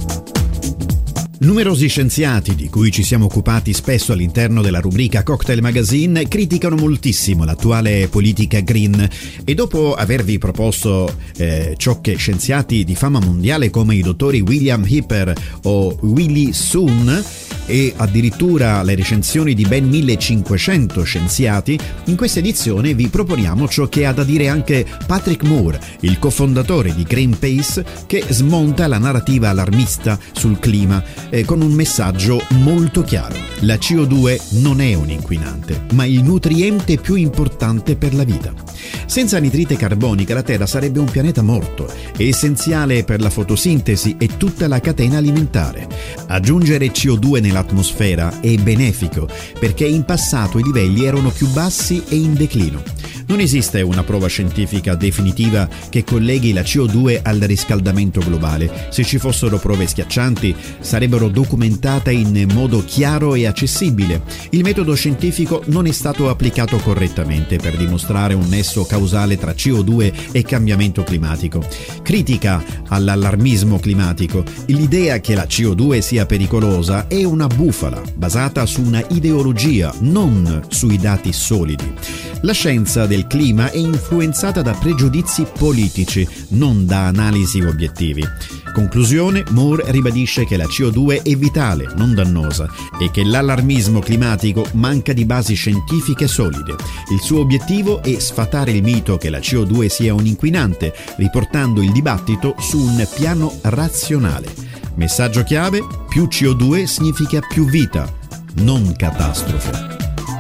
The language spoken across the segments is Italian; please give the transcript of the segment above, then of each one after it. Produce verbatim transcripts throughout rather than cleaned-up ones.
Numerosi scienziati, di cui ci siamo occupati spesso all'interno della rubrica Cocktail Magazine, criticano moltissimo l'attuale politica green e dopo avervi proposto eh, ciò che scienziati di fama mondiale come i dottori William Hipper o Willie Soon e addirittura le recensioni di ben millecinquecento scienziati, in questa edizione vi proponiamo ciò che ha da dire anche Patrick Moore, il cofondatore di Greenpeace, che smonta la narrativa allarmista sul clima eh, con un messaggio molto chiaro. La C O due non è un inquinante, ma il nutriente più importante per la vita. Senza anidride carbonica la Terra sarebbe un pianeta morto, è essenziale per la fotosintesi e tutta la catena alimentare. Aggiungere C O due nell'atmosfera è benefico perché in passato i livelli erano più bassi e in declino. Non esiste una prova scientifica definitiva che colleghi la C O due al riscaldamento globale. Se ci fossero prove schiaccianti, sarebbero documentate in modo chiaro e accessibile. Il metodo scientifico non è stato applicato correttamente per dimostrare un nesso causale tra C O due e cambiamento climatico. Critica all'allarmismo climatico. L'idea che la C O due sia pericolosa è una bufala, basata su una ideologia, non sui dati solidi. La scienza del clima è influenzata da pregiudizi politici, non da analisi obiettivi. Conclusione, Moore ribadisce che la C O due è vitale, non dannosa, e che l'allarmismo climatico manca di basi scientifiche solide. Il suo obiettivo è sfatare il mito che la C O due sia un inquinante, riportando il dibattito su un piano razionale. Messaggio chiave: più C O due significa più vita, non catastrofe.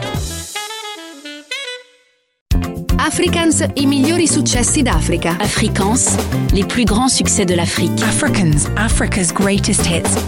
Africans, i migliori successi d'Africa. Afrikaans, les plus grands succès de l'Afrique. Africans, Africa's greatest hits.